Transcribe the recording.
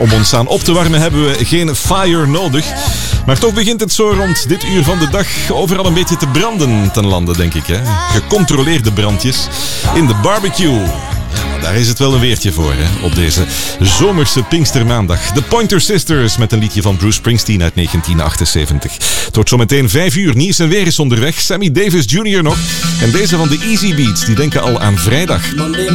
om ons aan op te warmen hebben we geen fire nodig. Maar toch begint het zo rond dit uur van de dag overal een beetje te branden ten lande, denk ik. Hè? Gecontroleerde brandjes in de barbecue. Ja, daar is het wel een weertje voor, hè? Op deze zomerse Pinkstermaandag. De Pointer Sisters met een liedje van Bruce Springsteen uit 1978. Tot zometeen 5 uur. Nieuws en weer is onderweg. Sammy Davis Jr. nog. En deze van de Easy Beats, die denken al aan vrijdag.